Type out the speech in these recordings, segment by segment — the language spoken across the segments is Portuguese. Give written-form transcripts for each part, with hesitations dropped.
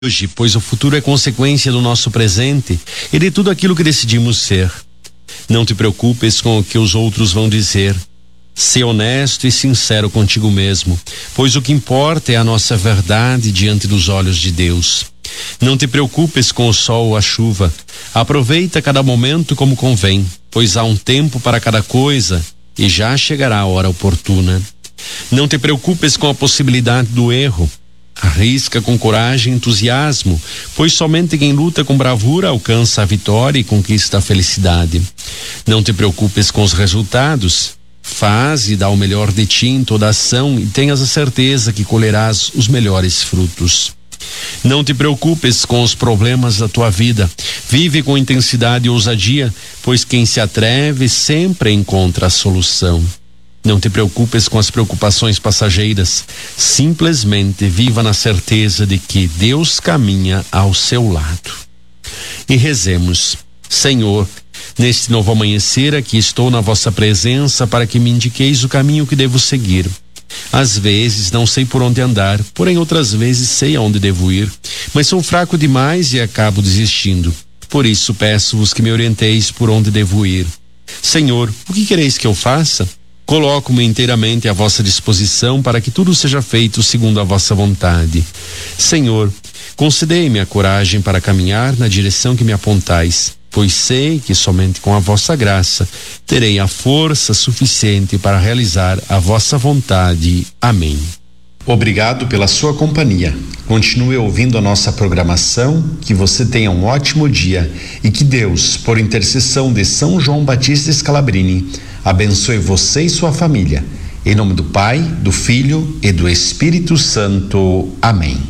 hoje, pois o futuro é consequência do nosso presente e de tudo aquilo que decidimos ser. Não te preocupes com o que os outros vão dizer. Sê honesto e sincero contigo mesmo, pois o que importa é a nossa verdade diante dos olhos de Deus. Não te preocupes com o sol ou a chuva. Aproveita cada momento como convém, pois há um tempo para cada coisa e já chegará a hora oportuna. Não te preocupes com a possibilidade do erro. Arrisca com coragem e entusiasmo, pois somente quem luta com bravura alcança a vitória e conquista a felicidade. Não te preocupes com os resultados. Faz e dá o melhor de ti em toda ação e tenhas a certeza que colherás os melhores frutos. Não te preocupes com os problemas da tua vida. Vive com intensidade e ousadia, pois quem se atreve sempre encontra a solução. Não te preocupes com as preocupações passageiras. Simplesmente viva na certeza de que Deus caminha ao seu lado. E rezemos: Senhor, neste novo amanhecer aqui estou na vossa presença para que me indiqueis o caminho que devo seguir. Às vezes não sei por onde andar, porém outras vezes sei aonde devo ir, mas sou fraco demais e acabo desistindo. Por isso peço-vos que me orienteis por onde devo ir. Senhor, o que quereis que eu faça? Coloco-me inteiramente à vossa disposição para que tudo seja feito segundo a vossa vontade. Senhor, concedei-me a coragem para caminhar na direção que me apontais, pois sei que somente com a vossa graça terei a força suficiente para realizar a vossa vontade. Amém. Obrigado pela sua companhia. Continue ouvindo a nossa programação, que você tenha um ótimo dia e que Deus, por intercessão de São João Batista Scalabrini, abençoe você e sua família. Em nome do Pai, do Filho e do Espírito Santo. Amém.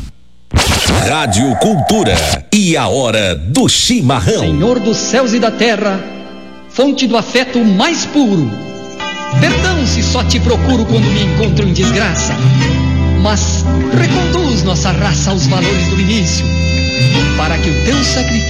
Rádio Cultura e a hora do chimarrão. Senhor dos céus e da terra, fonte do afeto mais puro, perdão se só te procuro quando me encontro em desgraça, mas reconduz nossa raça aos valores do início, para que o teu sacrifício